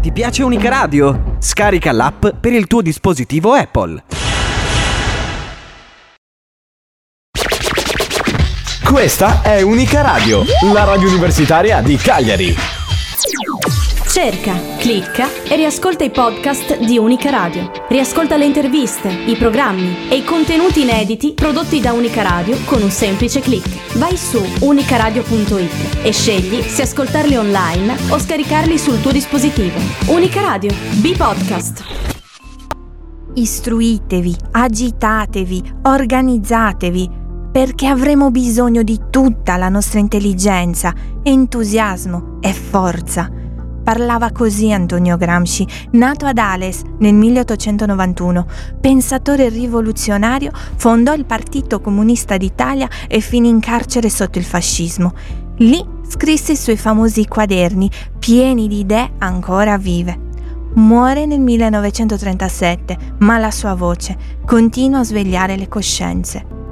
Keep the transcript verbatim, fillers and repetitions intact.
Ti piace Unica Radio? Scarica l'app per il tuo dispositivo Apple. Questa è Unica Radio, la radio universitaria di Cagliari. Cerca, clicca e riascolta i podcast di Unica Radio. Riascolta le interviste, i programmi e i contenuti inediti prodotti da Unica Radio con un semplice click. Vai su unicaradio punto it e scegli se ascoltarli online o scaricarli sul tuo dispositivo. Unica Radio, B-Podcast. Istruitevi, agitatevi, organizzatevi, perché avremo bisogno di tutta la nostra intelligenza, entusiasmo e forza. Parlava così Antonio Gramsci, nato ad Ales nel milleottocentonovantuno. Pensatore rivoluzionario, fondò il Partito Comunista d'Italia e finì in carcere sotto il fascismo. Lì scrisse i suoi famosi quaderni, pieni di idee ancora vive. Muore nel millenovecentotrentasette, ma la sua voce continua a svegliare le coscienze.